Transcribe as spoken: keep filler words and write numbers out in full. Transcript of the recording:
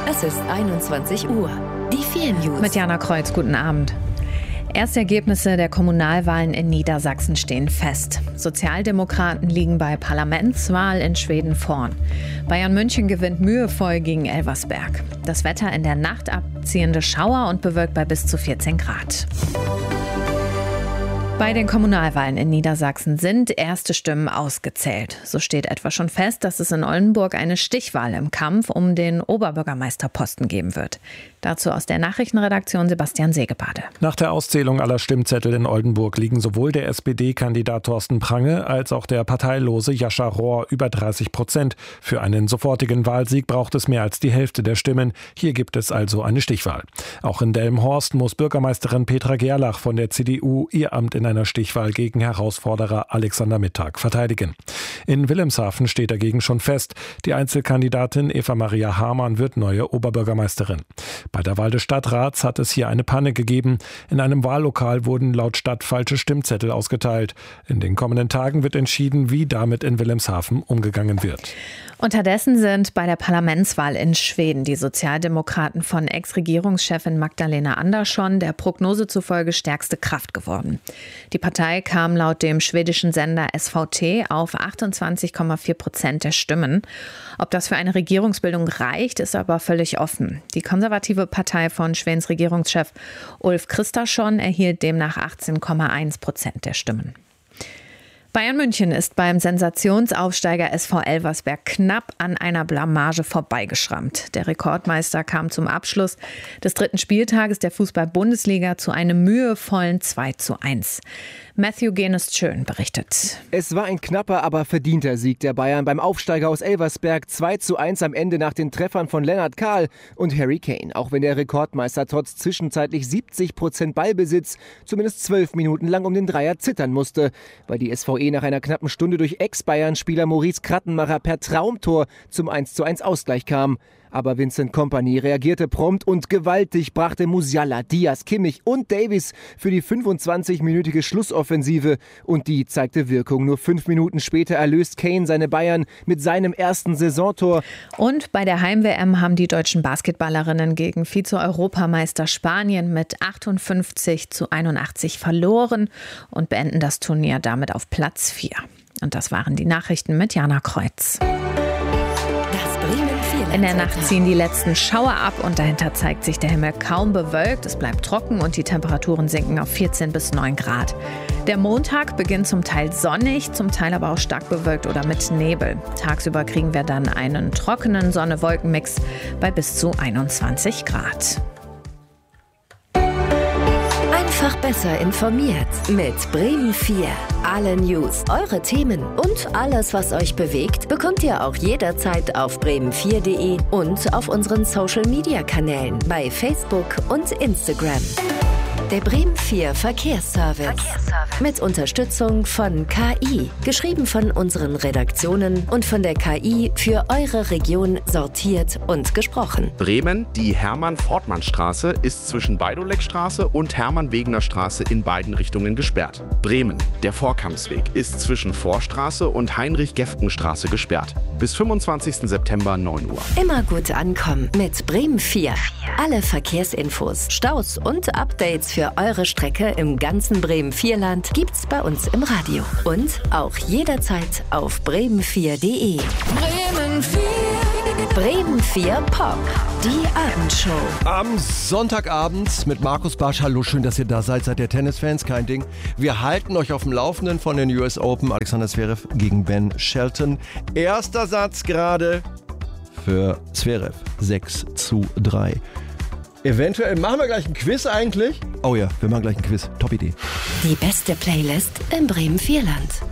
Es ist einundzwanzig Uhr. Die vier News. Mit Jana Kreuz, guten Abend. Erste Ergebnisse der Kommunalwahlen in Niedersachsen stehen fest. Sozialdemokraten liegen bei Parlamentswahl in Schweden vorn. Bayern München gewinnt mühevoll gegen Elversberg. Das Wetter in der Nacht abziehende Schauer und bewölkt bei bis zu vierzehn Grad. Bei den Kommunalwahlen in Niedersachsen sind erste Stimmen ausgezählt. So steht etwa schon fest, dass es in Oldenburg eine Stichwahl im Kampf um den Oberbürgermeisterposten geben wird. Dazu aus der Nachrichtenredaktion Sebastian Segebade. Nach der Auszählung aller Stimmzettel in Oldenburg liegen sowohl der S P D-Kandidat Thorsten Prange als auch der parteilose Jascha Rohr über dreißig Prozent. Für einen sofortigen Wahlsieg braucht es mehr als die Hälfte der Stimmen. Hier gibt es also eine Stichwahl. Auch in Delmenhorst muss Bürgermeisterin Petra Gerlach von der C D U ihr Amt in einer Stichwahl gegen Herausforderer Alexander Mittag verteidigen. In Wilhelmshaven steht dagegen schon fest, die Einzelkandidatin Eva Maria Hamann wird neue Oberbürgermeisterin. Bei der Wahl des Stadtrats hat es hier eine Panne gegeben. In einem Wahllokal wurden laut Stadt falsche Stimmzettel ausgeteilt. In den kommenden Tagen wird entschieden, wie damit in Wilhelmshaven umgegangen wird. Unterdessen sind bei der Parlamentswahl in Schweden die Sozialdemokraten von Ex-Regierungschefin Magdalena Andersson der Prognose zufolge stärkste Kraft geworden. Die Partei kam laut dem schwedischen Sender S V T auf achtundzwanzig Komma vier Prozent der Stimmen. Ob das für eine Regierungsbildung reicht, ist aber völlig offen. Die konservative Partei von Schwedens Regierungschef Ulf Kristersson erhielt demnach achtzehn Komma eins Prozent der Stimmen. Bayern München ist beim Sensationsaufsteiger S V Elversberg knapp an einer Blamage vorbeigeschrammt. Der Rekordmeister kam zum Abschluss des dritten Spieltages der Fußball-Bundesliga zu einem mühevollen zwei zu eins. Matthew Genest-Schön berichtet. Es war ein knapper, aber verdienter Sieg der Bayern beim Aufsteiger aus Elversberg. zwei zu eins am Ende nach den Treffern von Lennart Kahl und Harry Kane. Auch wenn der Rekordmeister trotz zwischenzeitlich siebzig Prozent Ballbesitz zumindest zwölf Minuten lang um den Dreier zittern musste, weil die S V E nach einer knappen Stunde durch Ex-Bayern-Spieler Maurice Krattenmacher per Traumtor zum eins zu eins Ausgleich kam. Aber Vincent Kompany reagierte prompt und gewaltig, brachte Musiala, Diaz, Kimmich und Davies für die fünfundzwanzigminütige Schlussoffensive. Und die zeigte Wirkung. Nur fünf Minuten später erlöst Kane seine Bayern mit seinem ersten Saisontor. Und bei der Heim-W M haben die deutschen Basketballerinnen gegen Vize-Europameister Spanien mit achtundfünfzig zu einundachtzig verloren und beenden das Turnier damit auf Platz vier. Und das waren die Nachrichten mit Jana Kreuz. In der Nacht ziehen die letzten Schauer ab und dahinter zeigt sich der Himmel kaum bewölkt. Es bleibt trocken und die Temperaturen sinken auf vierzehn bis neun Grad. Der Montag beginnt zum Teil sonnig, zum Teil aber auch stark bewölkt oder mit Nebel. Tagsüber kriegen wir dann einen trockenen Sonne-Wolken-Mix bei bis zu einundzwanzig Grad. Einfach besser informiert mit Bremen vier. Alle News, eure Themen und alles, was euch bewegt, bekommt ihr auch jederzeit auf bremen vier punkt de und auf unseren Social-Media-Kanälen bei Facebook und Instagram. Der Bremen vier Verkehrsservice. Verkehrsservice. Mit Unterstützung von K I. Geschrieben von unseren Redaktionen und von der K I für eure Region sortiert und gesprochen. Bremen, die Hermann-Fortmann-Straße ist zwischen Beidoleckstraße und Hermann-Wegener-Straße in beiden Richtungen gesperrt. Bremen, der Vorkampsweg ist zwischen Vorstraße und Heinrich-Gefgen-Straße gesperrt. Bis fünfundzwanzigsten September neun Uhr. Immer gut ankommen mit Bremen vier. Alle Verkehrsinfos, Staus und Updates für eure Strecke im ganzen Bremen vier Land gibt's bei uns im Radio. Und auch jederzeit auf bremen vier punkt de. Bremen vier. Bremen vier Pop. Die Abendshow. Am Sonntagabend mit Markus Barsch. Hallo, schön, dass ihr da seid. Seid ihr Tennisfans? Kein Ding. Wir halten euch auf dem Laufenden von den U S Open. Alexander Zverev gegen Ben Shelton. Erster Satz gerade für Zverev. sechs zu drei. Eventuell machen wir gleich ein Quiz eigentlich. Oh ja, wir machen gleich ein Quiz. Top Idee. Die beste Playlist im Bremen vier Land.